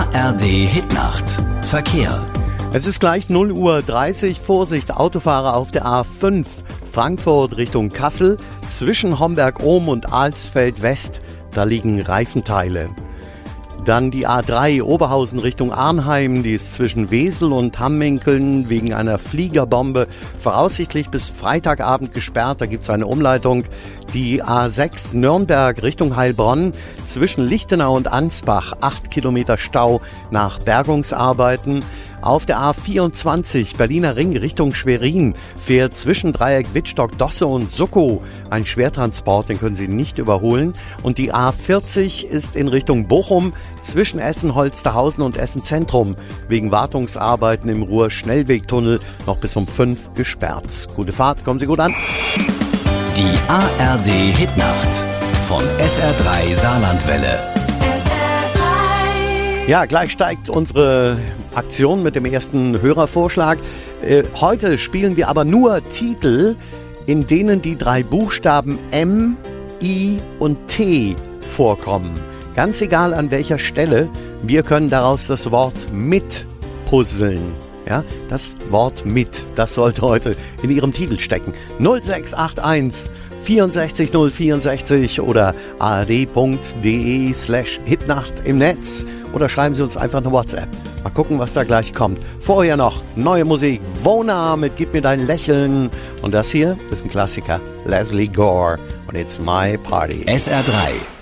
ARD Hitnacht. Verkehr. Es ist gleich 0:30 Uhr. Vorsicht, Autofahrer auf der A5. Frankfurt Richtung Kassel. Zwischen Homberg-Ohm und Alsfeld West. Da liegen Reifenteile. Dann die A3 Oberhausen Richtung Arnheim, die ist zwischen Wesel und Hamminkeln wegen einer Fliegerbombe voraussichtlich bis Freitagabend gesperrt. Da gibt es eine Umleitung. Die A6 Nürnberg Richtung Heilbronn, zwischen Lichtenau und Ansbach 8 Kilometer Stau nach Bergungsarbeiten. Auf der A24 Berliner Ring Richtung Schwerin fährt zwischen Dreieck Wittstock, Dosse und Suckow ein Schwertransport, den können Sie nicht überholen. Und die A40 ist in Richtung Bochum zwischen Essen-Holsterhausen und Essen-Zentrum wegen Wartungsarbeiten im Ruhr-Schnellwegtunnel noch bis um 5 gesperrt. Gute Fahrt, kommen Sie gut an. Die ARD Hitnacht von SR3 Saarlandwelle. Ja, gleich steigt unsere Aktion mit dem ersten Hörervorschlag. Heute spielen wir aber nur Titel, in denen die 3 Buchstaben M, I und T vorkommen. Ganz egal an welcher Stelle, wir können daraus das Wort mit puzzeln. Ja, das Wort mit, das sollte heute in Ihrem Titel stecken. 0681 64 064 oder ard.de/Hitnacht im Netz oder schreiben Sie uns einfach eine WhatsApp. Mal gucken, was da gleich kommt. Vorher noch neue Musik. Wona mit Gib mir dein Lächeln. Und das hier ist ein Klassiker. Leslie Gore und It's My Party. SR3